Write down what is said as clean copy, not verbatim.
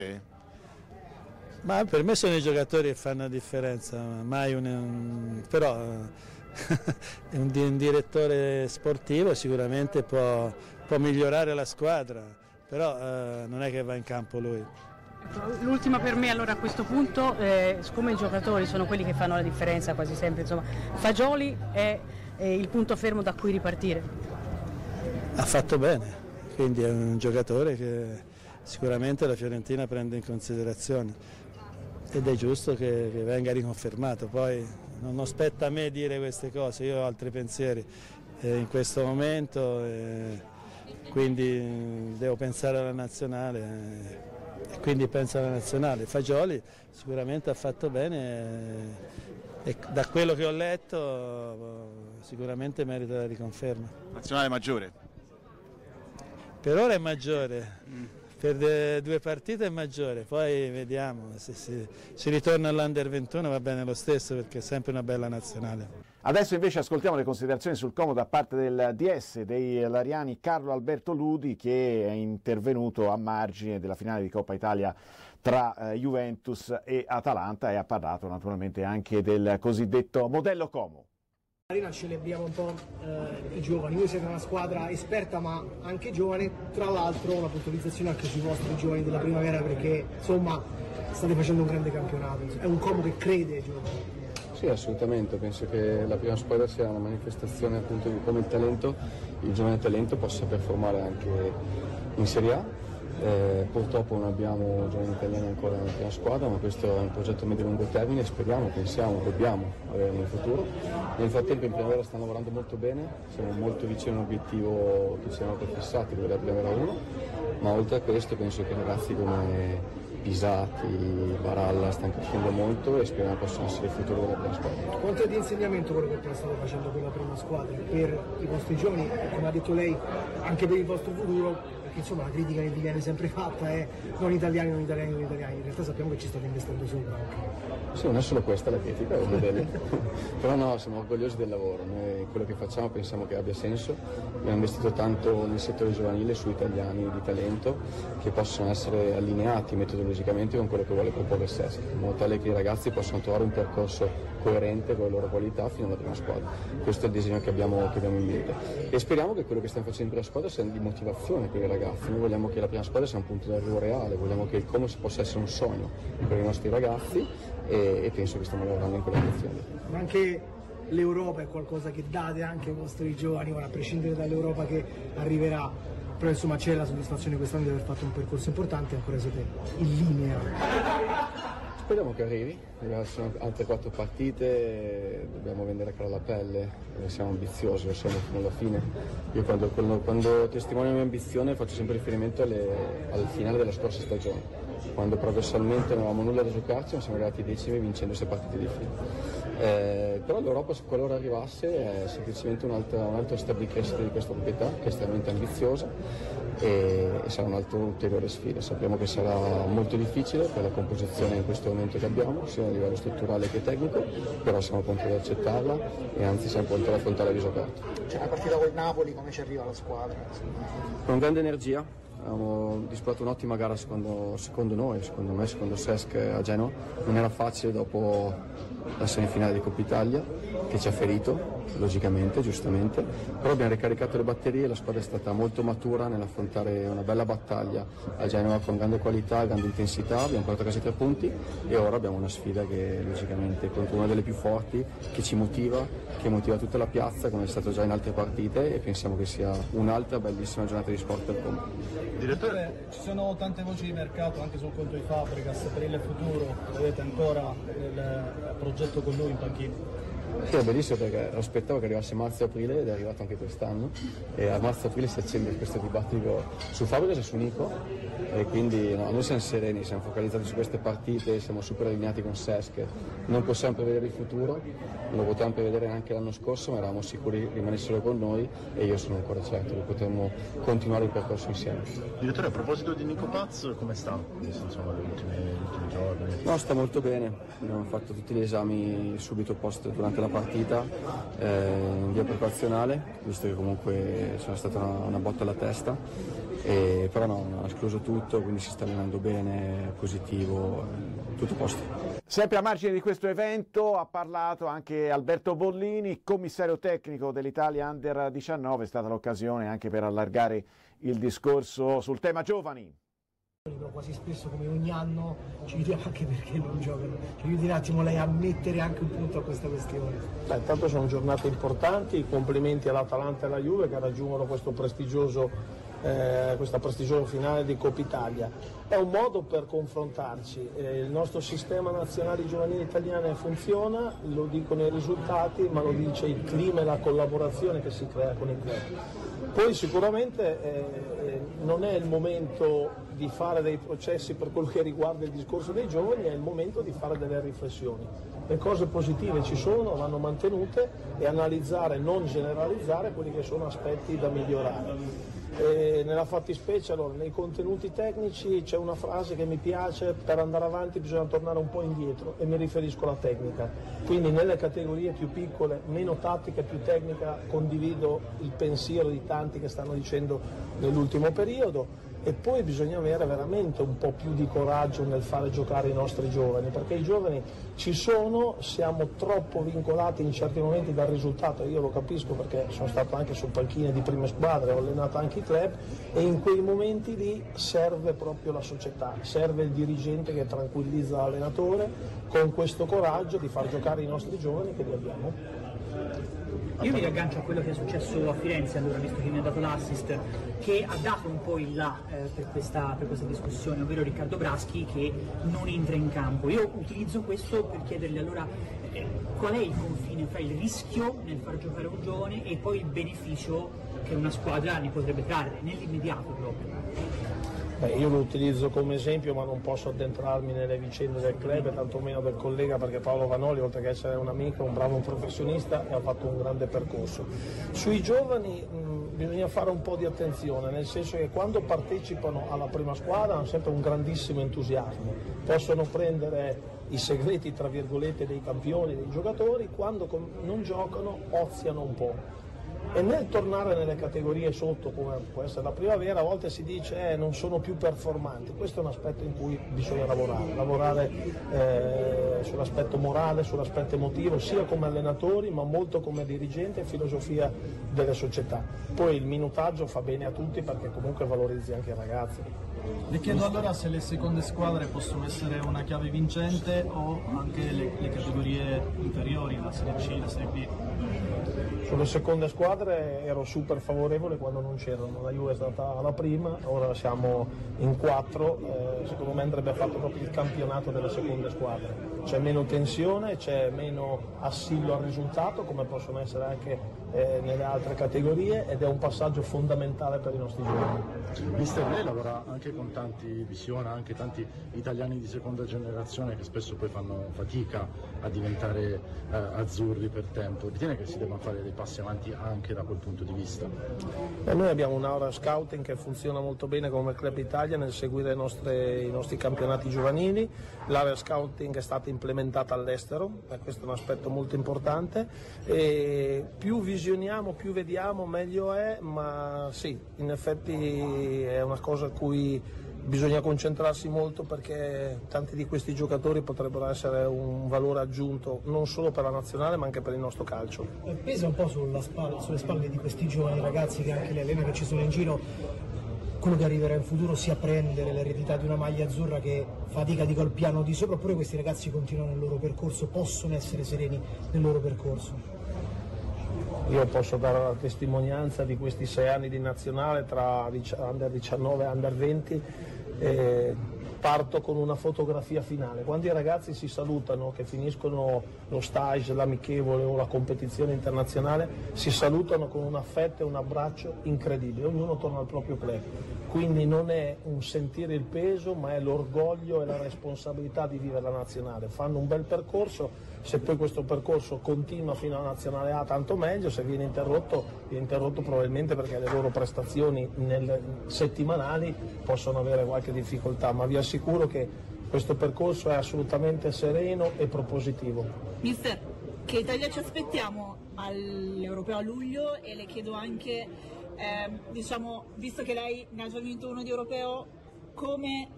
Ma per me sono i giocatori che fanno la differenza, mai però un direttore sportivo sicuramente può migliorare la squadra, però non è che va in campo lui. L'ultima per me allora a questo punto, siccome i giocatori sono quelli che fanno la differenza quasi sempre, insomma, Fagioli è il punto fermo da cui ripartire. Ha fatto bene, quindi è un giocatore che sicuramente la Fiorentina prende in considerazione ed è giusto che venga riconfermato. Poi non spetta a me dire queste cose, io ho altri pensieri in questo momento, quindi devo pensare alla nazionale. E quindi penso alla nazionale. Fagioli sicuramente ha fatto bene e da quello che ho letto sicuramente merita la riconferma. Nazionale maggiore? Per ora è maggiore, per 2 partite è maggiore, poi vediamo, se si ritorna all'Under 21 va bene lo stesso perché è sempre una bella nazionale. Adesso invece ascoltiamo le considerazioni sul Como da parte del DS dei Lariani Carlo Alberto Ludi, che è intervenuto a margine della finale di Coppa Italia tra Juventus e Atalanta e ha parlato naturalmente anche del cosiddetto modello Como. Celebriamo un po' i giovani, voi siete una squadra esperta ma anche giovane, tra l'altro una puntualizzazione anche sui vostri giovani della primavera perché insomma state facendo un grande campionato, è un Como che crede ai giovani. Sì, assolutamente, penso che la prima squadra sia una manifestazione appunto di come il giovane talento possa performare anche in Serie A. Purtroppo non abbiamo giovani italiani ancora nella prima squadra, ma questo è un progetto medio-lungo termine, speriamo, pensiamo, dobbiamo avere nel futuro. Nel frattempo in primavera stanno lavorando molto bene, siamo molto vicini a un obiettivo che ci siamo prefissati, quello della primavera 1, ma oltre a questo penso che ragazzi come Pisati, Baralla stanno crescendo molto e speriamo possano essere il futuro della prima squadra. Quanto è di insegnamento quello che state facendo per la prima squadra, per i vostri giovani, come ha detto lei, anche per il vostro futuro? Perché insomma la critica che vi viene sempre fatta è non italiani, in realtà sappiamo che ci state investendo sopra anche. Sì, non è solo questa la critica, però no, siamo orgogliosi del lavoro, noi quello che facciamo pensiamo che abbia senso, abbiamo investito tanto nel settore giovanile su italiani di talento che possono essere allineati metodologicamente con quello che vuole proporre SESC, in modo tale che i ragazzi possano trovare un percorso coerente con le loro qualità fino alla prima squadra. Questo è il disegno che abbiamo in mente e speriamo che quello che stiamo facendo in prima squadra sia di motivazione per i ragazzi. Noi vogliamo che la prima squadra sia un punto d'arrivo reale, vogliamo che il Como possa essere un sogno per i nostri ragazzi e penso che stiamo lavorando in quella direzione. Ma anche l'Europa è qualcosa che date anche ai vostri giovani, ora, a prescindere dall'Europa che arriverà, però insomma c'è la soddisfazione quest'anno di aver fatto un percorso importante e ancora siete in linea. Speriamo che arrivi, sono altre 4 partite, dobbiamo vendere cara la pelle, siamo ambiziosi, lo siamo fino alla fine. Io quando testimonio la mia ambizione faccio sempre riferimento al finale della scorsa stagione, quando paradossalmente non avevamo nulla da giocarci, ma siamo arrivati 10º vincendo 6 partite di fila. Però l'Europa, qualora arrivasse, è semplicemente un altro step di crescita di questa proprietà, che è estremamente ambiziosa e sarà un'altra ulteriore sfida. Sappiamo che sarà molto difficile per la composizione in questo momento che abbiamo, sia a livello strutturale che tecnico, però siamo pronti ad accettarla e anzi siamo pronti ad affrontare a viso aperto. C'è una partita col Napoli, come ci arriva la squadra? Con grande energia, abbiamo disputato un'ottima gara secondo noi, secondo me, secondo SESC a Genova. Non era facile dopo la semifinale di Coppa Italia, che ci ha ferito, logicamente, giustamente, però abbiamo ricaricato le batterie, la squadra è stata molto matura nell'affrontare una bella battaglia a Genova con grande qualità, grande intensità, abbiamo portato a casa 3 punti e ora abbiamo una sfida che logicamente è contro una delle più forti, che ci motiva, che motiva tutta la piazza, come è stato già in altre partite, e pensiamo che sia un'altra bellissima giornata di sport al Como. Direttore, ci sono tante voci di mercato anche sul conto di Fabregas, per il futuro vedete ancora nel progetto con lui in panchina? Sì, è bellissimo perché aspettavo che arrivasse marzo-aprile ed è arrivato anche quest'anno e a marzo-aprile si accende questo dibattito su Fabregas e su Nico e quindi no, noi siamo sereni, siamo focalizzati su queste partite, siamo super allineati con SESC, non possiamo prevedere il futuro, non lo potevamo prevedere neanche l'anno scorso, ma eravamo sicuri che rimanessero con noi e io sono ancora certo che potremmo continuare il percorso insieme. Direttore, a proposito di Nico Paz, come sta? Insomma, gli ultimi giorni? No, sta molto bene, abbiamo fatto tutti gli esami subito durante la partita in via precauzionale, visto che comunque sono stata una botta alla testa, però no, ha escluso tutto, quindi si sta allenando bene, positivo, tutto a posto. Sempre a margine di questo evento ha parlato anche Alberto Bollini, commissario tecnico dell'Italia Under 19, è stata l'occasione anche per allargare il discorso sul tema giovani. Quasi spesso, come ogni anno, ci vediamo anche perché non giocano. Aiuti un attimo lei a mettere anche un punto a questa questione. Intanto sono giornate importanti, complimenti all'Atalanta e alla Juve che raggiungono questa prestigiosa finale di Coppa Italia. È un modo per confrontarci, il nostro sistema nazionale giovanile italiano funziona, lo dicono i risultati, ma lo dice il clima e la collaborazione che si crea con i club. Poi sicuramente non è il momento di fare dei processi per quello che riguarda il discorso dei giovani, è il momento di fare delle riflessioni. Le cose positive ci sono, vanno mantenute e analizzare, non generalizzare quelli che sono aspetti da migliorare. Nella fattispecie, allora, nei contenuti tecnici c'è una frase che mi piace: per andare avanti bisogna tornare un po' indietro, e mi riferisco alla tecnica. Quindi nelle categorie più piccole, meno tattica e più tecnica, condivido il pensiero di tanti che stanno dicendo nell'ultimo periodo. E poi bisogna avere veramente un po' più di coraggio nel fare giocare i nostri giovani, perché i giovani ci sono, siamo troppo vincolati in certi momenti dal risultato. Io lo capisco perché sono stato anche sul panchino di prime squadre, ho allenato anche i club, e in quei momenti lì serve proprio la società, serve il dirigente che tranquillizza l'allenatore con questo coraggio di far giocare i nostri giovani che li abbiamo. Io mi riaggancio a quello che è successo a Firenze, allora, visto che mi ha dato l'assist, che ha dato un po' il là per questa discussione, ovvero Riccardo Braschi che non entra in campo. Io utilizzo questo per chiedergli allora qual è il confine fra il rischio nel far giocare un giovane e poi il beneficio che una squadra ne potrebbe trarre, nell'immediato proprio. Io lo utilizzo come esempio, ma non posso addentrarmi nelle vicende del club e tantomeno del collega, perché Paolo Vanoli, oltre che essere un amico, è un bravo professionista e ha fatto un grande percorso. Sui giovani bisogna fare un po' di attenzione, nel senso che quando partecipano alla prima squadra hanno sempre un grandissimo entusiasmo, possono prendere i segreti tra virgolette dei campioni, dei giocatori, quando non giocano oziano un po'. E nel tornare nelle categorie sotto, come può essere la primavera, a volte si dice non sono più performanti. Questo è un aspetto in cui bisogna lavorare sull'aspetto morale, sull'aspetto emotivo, sia come allenatori ma molto come dirigente e filosofia delle società. Poi il minutaggio fa bene a tutti perché comunque valorizzi anche i ragazzi. Le chiedo allora se le seconde squadre possono essere una chiave vincente o anche le categorie inferiori, la Serie C, la Serie B. Sulle seconde squadre ero super favorevole quando non c'erano, la Juve è stata la prima, ora siamo in 4, secondo me andrebbe fatto proprio il campionato delle seconde squadre. C'è meno tensione, c'è meno assillo al risultato, come possono essere anche nelle altre categorie, ed è un passaggio fondamentale per i nostri giovani. Mister, lei lavora anche con tanti, visiona anche tanti italiani di seconda generazione che spesso poi fanno fatica a diventare azzurri per tempo. Ritiene che si debbano fare dei passi avanti anche da quel punto di vista? Noi abbiamo un'area scouting che funziona molto bene come Club Italia nel seguire i nostri campionati giovanili. L'area scouting è stata implementata all'estero, questo è un aspetto molto importante, e più visioniamo, più vediamo, meglio è, ma sì, in effetti è una cosa a cui bisogna concentrarsi molto, perché tanti di questi giocatori potrebbero essere un valore aggiunto non solo per la nazionale ma anche per il nostro calcio. Pesa un po' sulle spalle di questi giovani ragazzi che anche le allena che ci sono in giro, quello che arriverà in futuro, sia prendere l'eredità di una maglia azzurra che fatica di col piano di sopra, oppure questi ragazzi continuano il loro percorso, possono essere sereni nel loro percorso? Io posso dare la testimonianza di questi 6 anni di nazionale tra under 19 e under 20. Parto con una fotografia finale. Quando i ragazzi si salutano, che finiscono lo stage, l'amichevole o la competizione internazionale, si salutano con un affetto e un abbraccio incredibile, ognuno torna al proprio club. Quindi non è un sentire il peso, ma è l'orgoglio e la responsabilità di vivere la nazionale. Fanno un bel percorso, se poi questo percorso continua fino alla nazionale A tanto meglio, se viene interrotto probabilmente perché le loro prestazioni settimanali possono avere qualche difficoltà, ma vi assicuro che questo percorso è assolutamente sereno e propositivo. Mister, Che Italia ci aspettiamo all'Europeo a luglio, e le chiedo anche, diciamo, visto che lei ne ha già vinto uno di europeo, come